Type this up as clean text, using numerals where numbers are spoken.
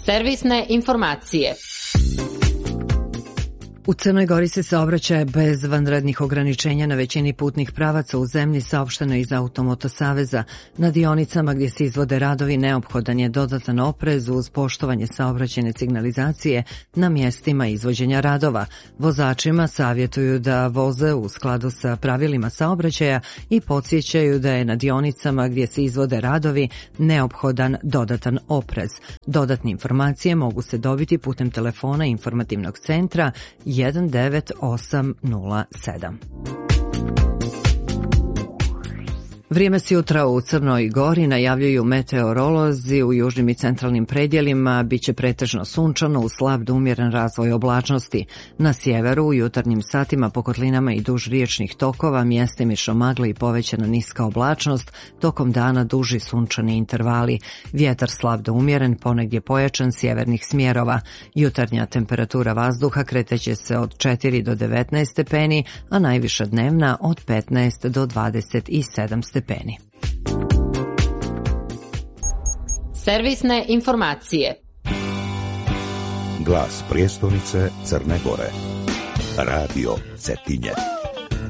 Servisne informacije. U Crnoj Gori se saobraćaje bez vanrednih ograničenja na većini putnih pravaca u zemlji, saopšteno iz Automoto saveza. Na dionicama gdje se izvode radovi neophodan je dodatan oprez uz poštovanje saobraćajne signalizacije na mjestima izvođenja radova. Vozačima savjetuju da voze u skladu sa pravilima saobraćaja i podsjećaju da je na dionicama gdje se izvode radovi neophodan dodatan oprez. Dodatne informacije mogu se dobiti putem telefona informativnog centra 19807. Vrijeme s jutra u Crnoj Gori najavljuju meteorolozi. U južnim i centralnim predjelima biće pretežno sunčano uz slab do umjeren razvoj oblačnosti. Na sjeveru u jutarnjim satima po kotlinama i duž riječnih tokova mjestimično magla i povećana niska oblačnost, tokom dana duži sunčani intervali. Vjetar slab do umjeren, ponegdje pojačan sjevernih smjerova. Jutarnja temperatura vazduha kreteće se od 4 do 19 stepeni, a najviša dnevna od 15 do 27 stepeni. Servisne informacije. Glas prijestolnice Crne Gore. Radio Cetinje.